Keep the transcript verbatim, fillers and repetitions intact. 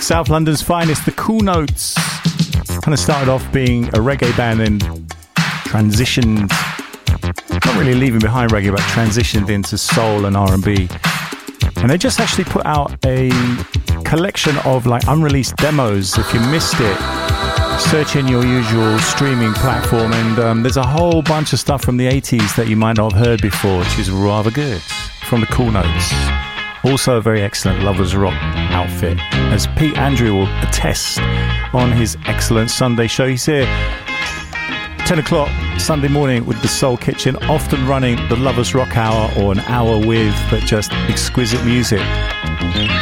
South London's finest, the Cool Notes. Kind of started off being a reggae band and transitioned, not really leaving behind reggae, but transitioned into soul and R and B. And they just actually put out a collection of like unreleased demos. If you missed it, search in your usual streaming platform, and um, there's a whole bunch of stuff from the eighties that you might not have heard before, which is rather good, from the Cool Notes. Also a very excellent Lovers Rock outfit, as Pete Andrew will attest on his excellent Sunday show. He's here ten o'clock Sunday morning with the Soul Kitchen, often running the Lovers Rock Hour, or an hour with but just exquisite music.